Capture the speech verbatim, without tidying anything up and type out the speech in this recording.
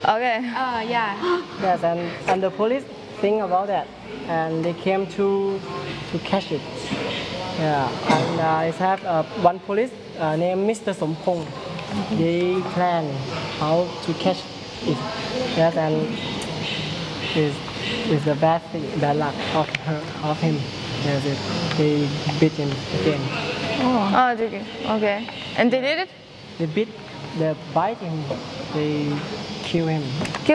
Okay. Uh, yeah. Yes, and, and the police think about that, and they came to to catch it. Yeah, and uh, I have uh, one police uh, named Mister Sompong. They plan how to catch it. Yes, and is is the bad thing, bad luck of her, of him. Yes, it, they beat him again. Oh, okay. Okay. And they did it? They beat, they bite him, they kill him.